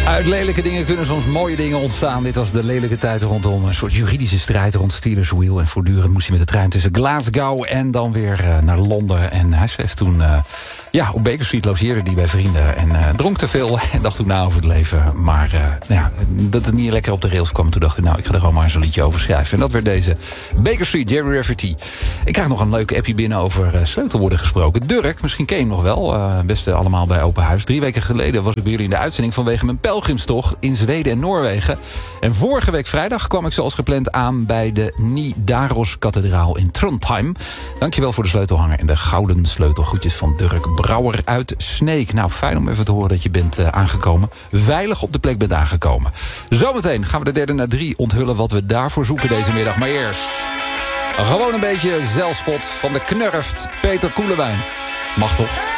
Uit lelijke dingen kunnen soms mooie dingen ontstaan. Dit was de lelijke tijd rondom een soort juridische strijd rond Steelers Wheel. En voortdurend moest hij met de trein tussen Glasgow en dan weer naar Londen. En hij schreef toen... op Baker Street logeerde hij bij vrienden en dronk te veel. En dacht toen na over het leven. Maar dat het niet lekker op de rails kwam. Toen dacht hij, ik ga er gewoon maar eens een liedje over schrijven. En dat werd deze Baker Street, Jerry Rafferty. Ik krijg nog een leuke appje binnen over sleutelwoorden gesproken. Dirk, misschien ken je hem nog wel. Beste allemaal bij Open Huis. 3 weken geleden was ik bij jullie in de uitzending vanwege mijn pelgrimstocht in Zweden en Noorwegen. En vorige week vrijdag kwam ik zoals gepland aan bij de Nidaros-kathedraal in Trondheim. Dankjewel voor de sleutelhanger en de gouden sleutelgoedjes van Dirk Brouwer uit Sneek. Nou, fijn om even te horen dat je bent aangekomen. Veilig op de plek bent aangekomen. Zometeen gaan we de derde na 3 onthullen wat we daarvoor zoeken deze middag. Maar eerst gewoon een beetje zelfspot van de knurft Peter Koelewijn. Mag toch?